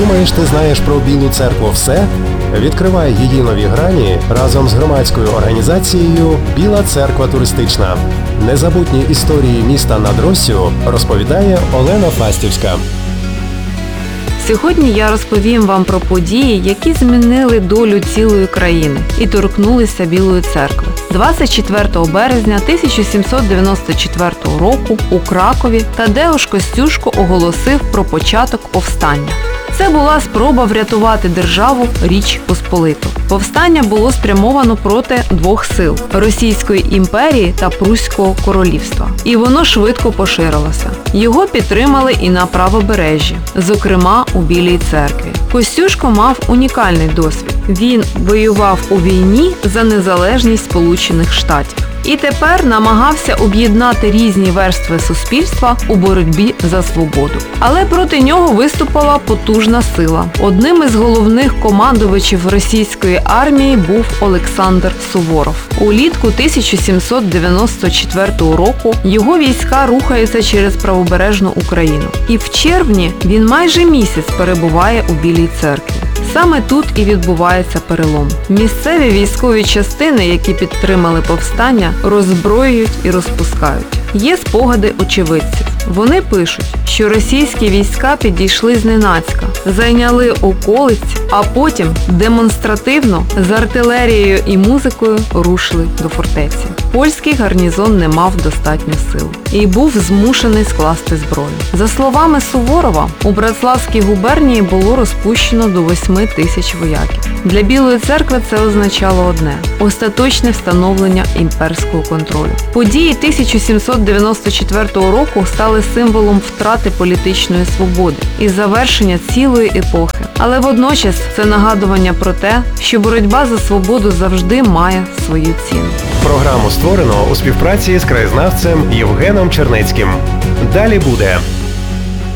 Думаєш, ти знаєш про Білу церкву все? Відкривай її нові грані разом з громадською організацією «Біла церква туристична». Незабутні історії міста над Россю розповідає Олена Фастівська. Сьогодні я розповім вам про події, які змінили долю цілої країни і торкнулися Білої церкви. 24 березня 1794 року у Кракові Тадеуш Костюшко оголосив про початок повстання. Це була спроба врятувати державу Річ Посполиту. Повстання було спрямовано проти двох сил – Російської імперії та Пруського королівства. І воно швидко поширилося. Його підтримали і на правобережжі, зокрема у Білій церкві. Костюшко мав унікальний досвід. Він воював у війні за незалежність Сполучених Штатів. І тепер намагався об'єднати різні верстви суспільства у боротьбі за свободу. Але проти нього виступила потужна сила. Одним із головних командувачів російської армії був Олександр Суворов. Улітку 1794 року його війська рухаються через правобережну Україну. І в червні він майже місяць перебуває у Білій церкві. Саме тут і відбувається перелом. Місцеві військові частини, які підтримали повстання, роззброюють і розпускають. Є спогади очевидців. Вони пишуть, що російські війська підійшли зненацька, зайняли околиці, а потім демонстративно з артилерією і музикою рушили до фортеці. Польський гарнізон не мав достатньо сил і був змушений скласти зброю. За словами Суворова, у Братславській губернії було розпущено до 8 тисяч вояків. Для Білої церкви це означало одне – остаточне встановлення імперського контролю. Події 1794 року стали символом втрати політичної свободи і завершення цілої епохи. Але водночас це нагадування про те, що боротьба за свободу завжди має свою ціну. Програму створено у співпраці з краєзнавцем Євгеном Чернецьким. Далі буде.